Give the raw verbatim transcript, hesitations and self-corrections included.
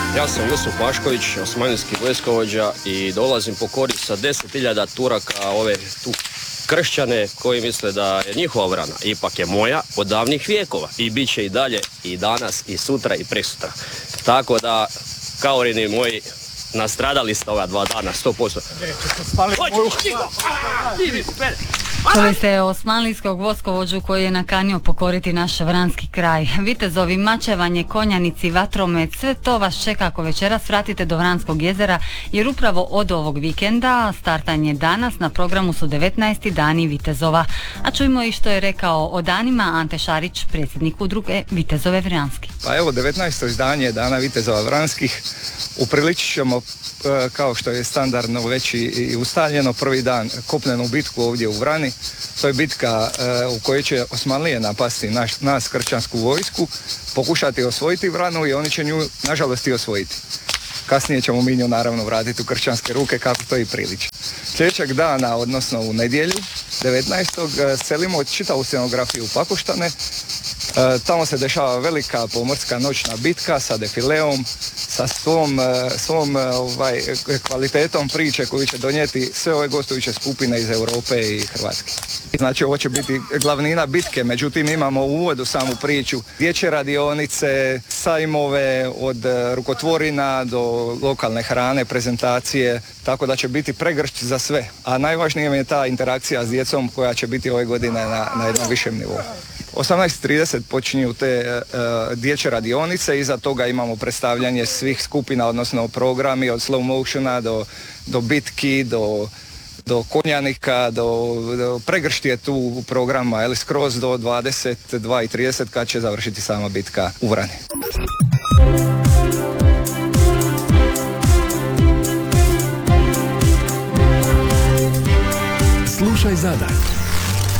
Ja sam Jusuf Mašković, osmanlijski vojskovođa i dolazim pokoriti sa deset hiljada Turaka ove tu kršćane koji misle da je njihova vrana. Ipak je moja od davnih vijekova i bit će i dalje i danas i sutra i presutra. Tako da, kao rini moji, nastradali ste ova dva dana, sto posto. Čuli ste osmanlijskog vojskovođu koji je nakanio pokoriti naš vranski kraj. Vitezovi, mačevanje, konjanici, vatromet, sve to vas čeka ako večeras vratite do Vranskog jezera, jer upravo od ovog vikenda startanje danas na programu su devetnaesti dani Vitezova. A čujmo i što je rekao o danima Ante Šarić, predsjednik udruge Vitezove Vranski. Pa evo, devetnaesto izdanje dana Vitezova Vranskih upriličit ćemo, kao što je standardno već i ustaljeno, prvi dan kopnenu bitku ovdje u Vrani. To je bitka u kojoj će Osmanlije napasti naš, nas kršćansku vojsku, pokušati osvojiti Vranu i oni će nju nažalost i osvojiti. Kasnije ćemo mi nju naravno vratiti u kršćanske ruke kako to i priliči. Sljedećeg dana, odnosno u nedjelju, devetnaestog selimo čitavu scenografiju u Pakoštane. Tamo se dešava velika pomorska noćna bitka sa defileom, sa svom, svom ovaj, kvalitetom priče koju će donijeti sve ove gostujuće skupine iz Europe i Hrvatske. Znači, ovo će biti glavnina bitke, međutim imamo u uvodu samu priču, dječje radionice, sajmove od rukotvorina do lokalne hrane, prezentacije, tako da će biti pregršt za sve. A najvažnije je ta interakcija s djecom koja će biti ove godine na, na jednom višem nivou. osamnaest trideset počinju te uh, dječje radionice, iza toga imamo predstavljanje svih skupina, odnosno programi od slow motiona do, do bitki, do, do konjanika, do, do pregršti je tu programa, ali skroz do dvadeset dva i trideset kad će završiti sama bitka u Vrani. Slušaj Zadar.